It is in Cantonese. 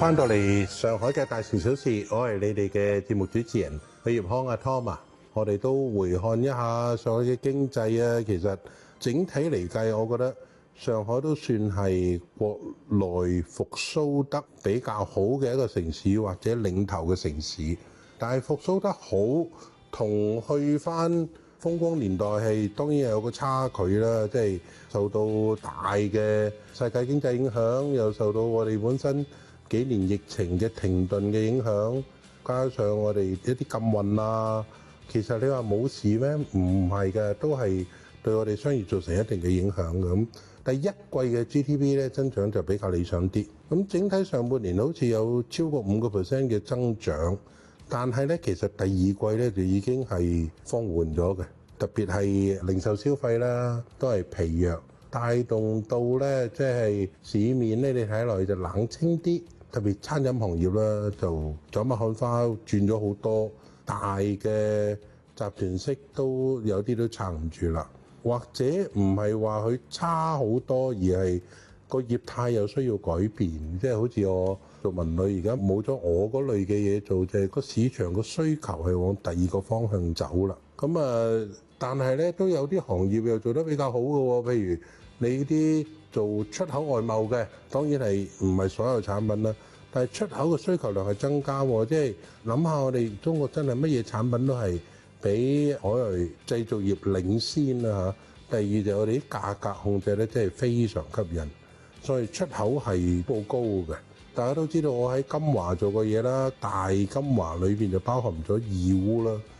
翻到嚟上海嘅大城小事，我係你哋嘅節目主持人許業康阿 Tom 啊，我哋都回看一下上海嘅經濟啊。其實整體嚟計，我覺得上海都算係國內復甦得比較好嘅一個城市，或者領頭嘅城市。但係復甦得好同去翻風光年代係當然有個差距啦，即係受到大嘅世界經濟影響，又受到我哋本身幾年疫情嘅停頓嘅影響，加上我哋一啲禁運啊，其實你話冇事咩？唔係嘅，都係對我哋商業造成一定嘅影響咁。第一季嘅 GDP 咧增長就比較理想啲，咁整體上半年好似有超過5%嘅增長，但係咧其實第二季咧就已經係放緩咗嘅，特別係零售消費啦，都係疲弱，帶動到咧即係市面咧，你睇落去就冷清啲。特別餐飲行業啦，就走馬看花轉咗好多，大嘅集團式都有啲都撐唔住啦。或者唔係話佢差好多，而係個業態又需要改變，即係好似我做文旅而家冇咗我嗰類嘅嘢做，就係個市場個需求係往第二個方向走啦。咁但係咧都有啲行業又做得比較好嘅喎，譬如你啲做出口外貿嘅，當然係唔係所有產品啦，但係出口嘅需求量係增加喎，即係諗下我哋中國真係乜嘢產品都係比海外製造業領先啦嚇。第二就係我哋啲價格控制咧，真係非常吸引，所以出口係好高嘅。大家都知道我喺金華做過嘢啦，大金華裏邊就包含咗義烏啦。